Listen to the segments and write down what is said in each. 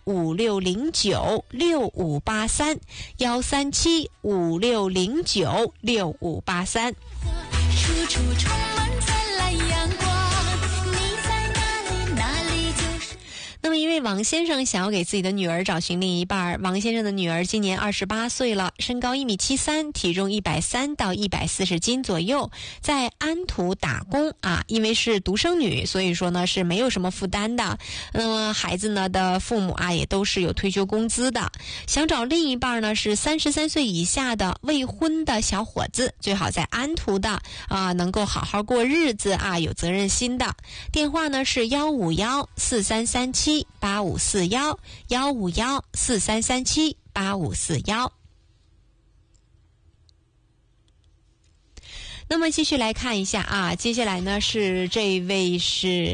13756096583，13756096583。 处处充满灿烂阳光，你在哪里，哪里就是那么一位王先生想要给自己的女儿找寻另一半。王先生的女儿今年28岁了，身高1.73米，体重130到140斤左右，在安图打工啊。因为是独生女，所以说呢是没有什么负担的。那么孩子呢的父母啊也都是有退休工资的。想找另一半呢是33岁以下的未婚的小伙子，最好在安图的啊，能够好好过日子啊，有责任心的。电话呢是15143785441，15143378541。那么继续来看一下啊，接下来呢是这位是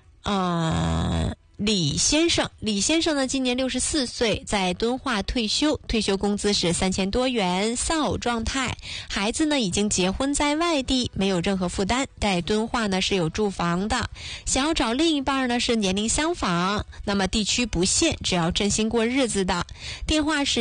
李先生。李先生呢今年64岁，在敦化退休，退休工资是3000多元，丧偶状态。孩子呢已经结婚在外地，没有任何负担，在敦化呢是有住房的。想要找另一半呢是年龄相仿，那么地区不限，只要真心过日子的。电话是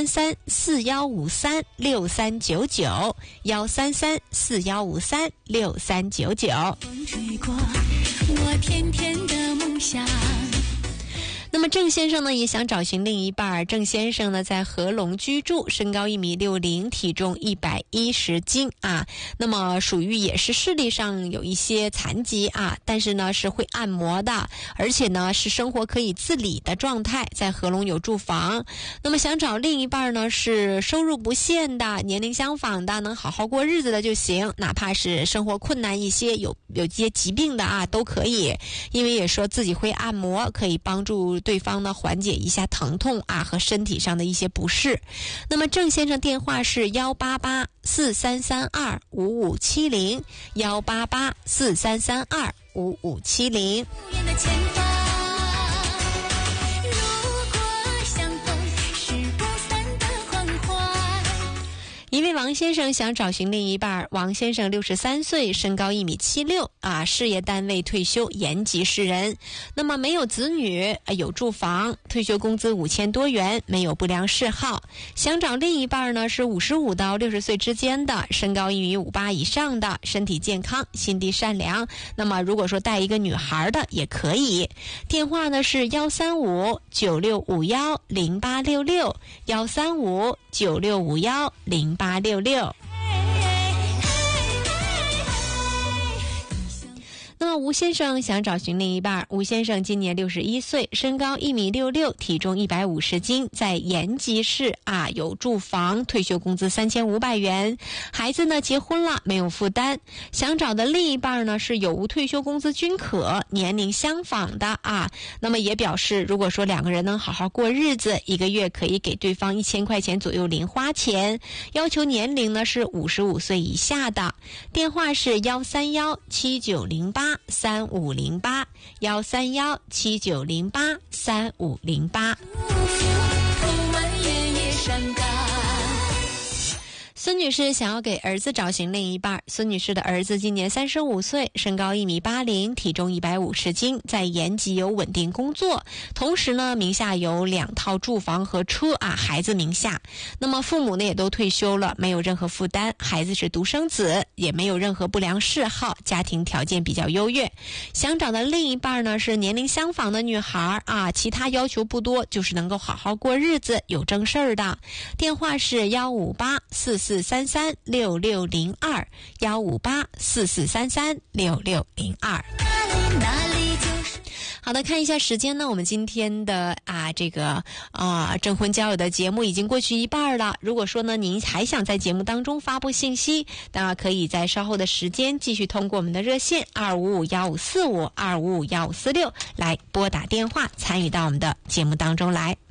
13341536399，13341536399。 风吹过我甜甜的梦想。 那么郑先生呢也想找寻另一半。郑先生呢在合龙居住，身高1.60米，体重110斤啊。那么属于也是视力上有一些残疾啊，但是呢是会按摩的，而且呢是生活可以自理的状态，在合龙有住房。那么想找另一半呢是收入不限的，年龄相仿的，能好好过日子的就行，哪怕是生活困难一些，有一些疾病的啊都可以。因为也说自己会按摩，可以帮助对方呢缓解一下疼痛啊和身体上的一些不适。那么郑先生电话是18843325570，18843325570。一位王先生想找寻另一半。王先生63岁，身高1.76米啊，事业单位退休，延吉市人。那么没有子女，有住房，退休工资5000多元，没有不良嗜好。想找另一半呢是55到60岁之间的，身高1.58米以上的，身体健康，心地善良。那么如果说带一个女孩的也可以。电话呢是13596510866，13596510866。那么吴先生想找寻另一半。吴先生今年61岁，身高1.66米，体重150斤，在延吉市啊有住房，退休工资3500元。孩子呢结婚了，没有负担。想找的另一半呢是有无退休工资均可，年龄相仿的啊。那么也表示，如果说两个人能好好过日子，一个月可以给对方1000块钱左右零花钱。要求年龄呢是55岁以下的。电话是13179083508，13179083508。孙女士想要给儿子找寻另一半。孙女士的儿子今年35岁，身高1.80米，体重150斤，在延吉有稳定工作，同时呢名下有2套住房和车啊，孩子名下。那么父母呢也都退休了，没有任何负担，孩子是独生子，也没有任何不良嗜好，家庭条件比较优越。想找的另一半呢是年龄相仿的女孩啊，其他要求不多，就是能够好好过日子，有正事儿的。电话是15844336602，15844336602。好的，看一下时间呢，我们今天的征婚交友的节目已经过去一半了。如果说呢您还想在节目当中发布信息，那可以在稍后的时间继续通过我们的热线2551545，2551546来拨打电话参与到我们的节目当中来。